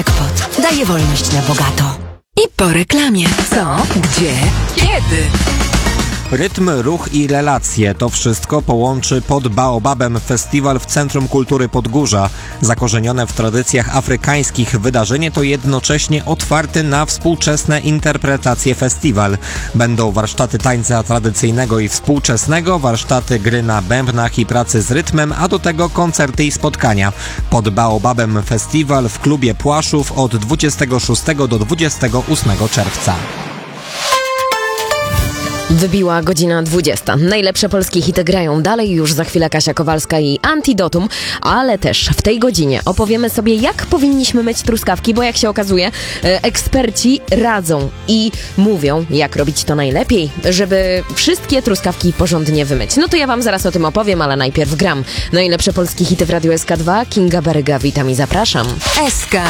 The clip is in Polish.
Jackpot daje wolność na bogato. I po reklamie. Co? Gdzie? Kiedy? Rytm, ruch i relacje. To wszystko połączy pod Baobabem festiwal w Centrum Kultury Podgórza. Zakorzenione w tradycjach afrykańskich wydarzenie to jednocześnie otwarty na współczesne interpretacje festiwal. Będą warsztaty tańca tradycyjnego i współczesnego, warsztaty gry na bębnach i pracy z rytmem, a do tego koncerty i spotkania. Pod Baobabem festiwal w klubie Płaszów od 26 do 28 czerwca. Wybiła godzina 20. Najlepsze polskie hity grają dalej, już za chwilę Kasia Kowalska i Antidotum, ale też w tej godzinie opowiemy sobie, jak powinniśmy myć truskawki, bo jak się okazuje, eksperci radzą i mówią, jak robić to najlepiej, żeby wszystkie truskawki porządnie wymyć. No to ja wam zaraz o tym opowiem, ale najpierw gram. Najlepsze polskie hity w Radiu SK2, Kinga Beryga, witam i zapraszam. SK